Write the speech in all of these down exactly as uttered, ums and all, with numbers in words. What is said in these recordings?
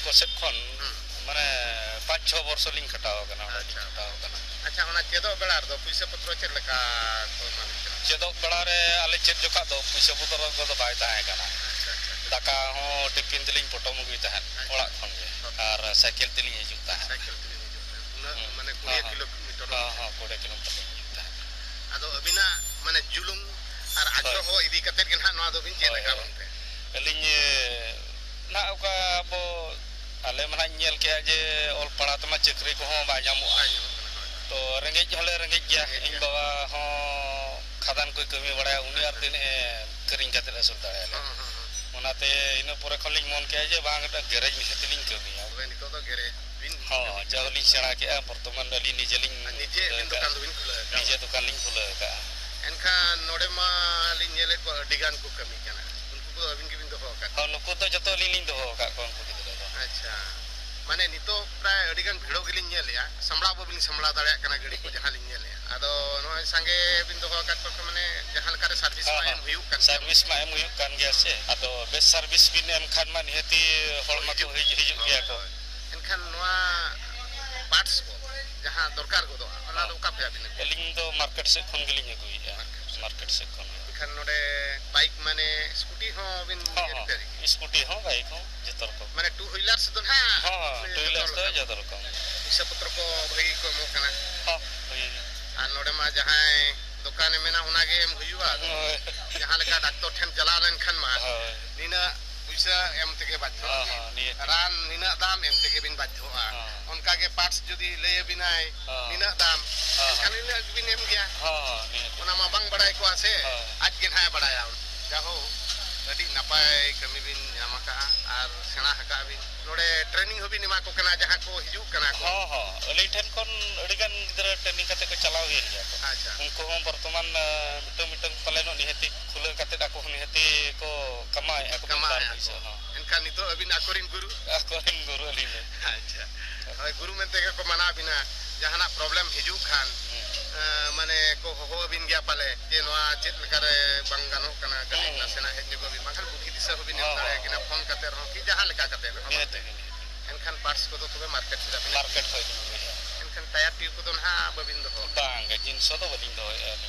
को सेट खन माने पाँच छह वर्ष लिंग खटाव कना खटाव कना अच्छा ओना चेदो बेड़ा रे पैसा पत्र चेद लका को माने चेदो बेड़ा रे आले चेद जोका दो पैसा पत्र को दो बाय ताहे कना दाका हो टिफिन तलिंग पटम गई ताहन ओड़ा खन गे और साइकिल तलिंग हिजुक ताहन साइकिल तलिंग हिजुक ताहन उना माने बीस किलोमीटर हां हां बीस किलोमीटर हिजुक ताहन आदो अबिना माने जुलुम और आग्रह इदी कते के ना नवा दो बिन चेद लका बनते अलिंग ना ओका बो आले मना नेल के जे ओल पड़ा तमा चक्री को हो बा जामु तो रेंगेज हले रेंगेज गया इन बाबा हो खदान कोई कमी बड़ा उनी आर दिन करिंग कते असुल दाड़े ओनाते इन परे खलिंग मन के जे बांग गैरेज में हतलिंग कमी अब नितो तो गैरेज बिन हां जहली सेणा के वर्तमान दली निजेलिंग निजे बिन दुकान बिन खुला निजे दुकान लिंग खुला का एनखा नोडे मा लिंग नेले को डिगान को कमी kana उनको को अबिन के बिन दो का हां नुको तो जतो लिंग दो का कोन को अच्छा माने नितो प्राय अडिगान भिड़ो गिलिन नेलिया संबड़ा बबिन संबड़ा दाड़े कना गड़ी को जहां लिन नेलिया आदो नो संगे बिन दो का को माने जहां लका सर्विस मा एम हुयु kan सर्विस मा एम हुयु kan गया से आदो बेस सर्विस बिन एम खान मा निहती होलमा को हिजु गया को एनखान नोआ पार्ट्स को जहां दरकार को दो ओना दो का पे बिन लिंग दो मार्केट से खन गिलिन गुइया मार्केट से खन खान नोडे बाइक माने स्कूटी हो बिन रिपेयरिंग स्कूटी हो बाइक हो जतर को माने टू व्हीलर्स तो ना हां टू व्हीलर्स तो जतर को पैसा पत्र को भई को मो कना हां भई आ नोडे मा जहां दुकान में ना उना के एम हुयुआ जहां लका डॉक्टर ठन चला लेन खान मा निना पैसा एम तके बाध्य हां रान निना दाम एम तके बिन बाध्य उनका के पार्ट्स जदी ले बिनाय निना दाम खान निना बिन एम गया हां ओना मा बांग बड़ाई को आसे आज के ना बड़ाया जाहो अडी नपाय कमी बिन यामका आर सेना हका बिन नोडे ट्रेनिंग होबी निमा को कना जहां को हिजु कना को हां हां अली ठन कोन अडिगान गिदरा ट्रेनिंग कते को चलाव हिन गया अच्छा उनको हम वर्तमान मिटो मिटो पलेनो निहति खुले कते डाको निहति को कमाय ako कमाय हां इनका नितो अबिन अकोरिन गुरु अकोरिन गुरु अली ने अच्छा हाय गुरु मेनते को मना बिना जहाना प्रॉब्लम हिजु खान माने को हो बिन गया पाले जे नोआ चेत लकारे बंगानो कना कने नसेना हेजु को बि माखन बुद्धि दिशा हो बिन तारे किना फोन कते रहो कि जहां लका कते रहो एनखान पार्ट्स को तो तबे मार्केट से मार्केट होय एनखान टायर ट्यूब को तो ना बबिन दो बांग जिनसो तो बलिन दो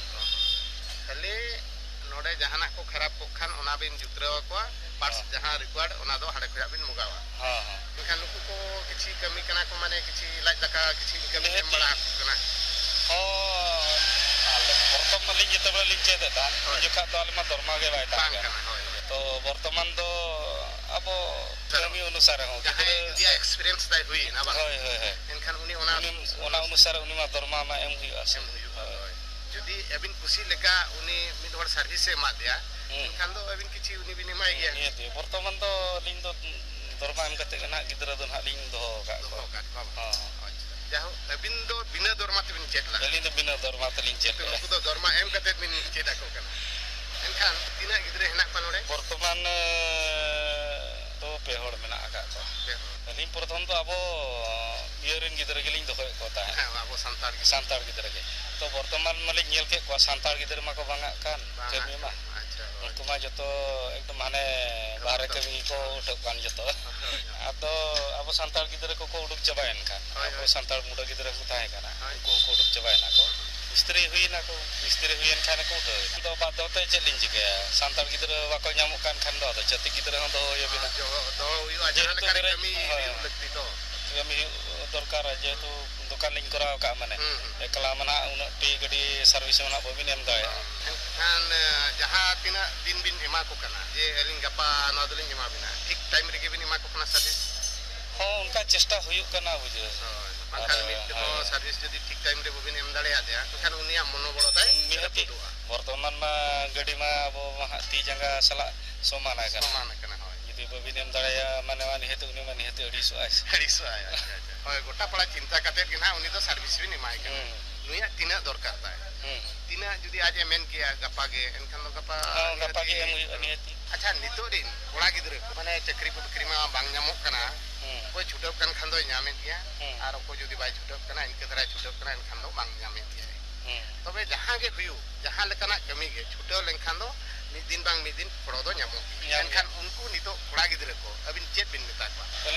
खाली नोडे जहाना को खराब को खान ओना बिन जुतराव को पार्ट्स जहां रिक्वायर्ड ओना दो हाडे खया बिन मुगावा हां हां एनखान नुकु को किछि कमी कना को माने किछि लाज दका किछि कमी एम बड़ा कना हो आले वर्तमान लिंग जते लिंग चेद दा जोखा तो आले मा दरमा के बाय ता तो वर्तमान दो अब कमी अनुसार हो जहां दिया एक्सपीरियंस दाई हुई ना बा होय होय एनखान उनी ओना ओना अनुसार उनी मा दरमा मा एम हुई आसे जदी अबिन खुशी लेका उनी मिद हर सर्विस से मा दिया एनखान दो अबिन किछि उनी बिन माय गया नियति वर्तमान दो लिंग दो दरमा एम कते ना गिदरा दो ना लिंग दो का हां जाहो अबिन दो बिना दरमा ते बिन चेतला अलिन दो बिना दरमा ते लिंग चेत उनको तो दरमा एम कते बिन चेत को कना एनखान तिना गिदरे हेना पनोडे वर्तमान तो पेहड़ मेना आका को अलिन प्रथम तो अब इयरिन गिदरे गिलिंग दो को ता हां अब संतार संतार गिदरे के तो वर्तमान मले नेल के को संतार गिदरे मा को बांगा कान कमी मा अच्छा उनको मा जतो एकदम माने बाहर कमी को उठक कान जतो आदो अब संतार गिदरे को को उडुक चबायन कान अब संतार मुडा गिदरे को ताहे काना को को उडुक चबायना को स्त्री हुई ना को स्त्री हुईन खाने को तो बात होते चलिन के संतार गिदरे वाको ᱧᱟᱢᱚᱜ kan खान दो चति गिदरे हो दो ये बिना दो हुई आजा लका कमी लगती तो कमी दरकार जे तो दुकान लिंग कराव का माने एकला मना उन टी गडी सर्विस मना बबिन एम दाय खान जहां तिना दिन बिन एमा को कना जे एलिंग गपा न दलिंग एमा बिना ठीक टाइम रे के बिन एमा को कना सर्विस हो उनका चेष्टा हुयु कना बुझे माखान मिट को सर्विस जदी ठीक टाइम रे बबिन एम दाड़े आदया तो खान उनिया मनोबल ताय निहति वर्तमान मा गडी मा अब ती जंगा सला समान है समान कना होय जदी बबिन एम दाड़े माने माने हेतु उनि माने हेतु अड़ी सो आइस अड़ी सो आय अच्छा अच्छा होय गोटा पड़ा चिंता कते किना उनि तो सर्विस भी निमाय कना नुया तिना दरकार ताय तिना जदी आज मेन किया गपा गे एनखान दो गपा गपा गे एम हुयु निहति अच्छा नितो दिन कोड़ा गिदरे माने चक्री पकरी मा बांग ᱧᱟᱢᱚᱜ कना कोई छुटो कन खान दो ᱧᱟᱢᱮ दिया आर को जदी बाय छुटो कना इनके तरह छुटो कना एनखान दो बांग ᱧᱟᱢᱮ दिया तबे जहां गे हुयु जहां लेकना कमी गे छुटो लेनखान दो मिद दिन बांग मिद दिन खड़ो दो ᱧᱟᱢᱚᱜ एनखान उनको नितो कोड़ा गिदरे को अबिन चेत बिन मेता को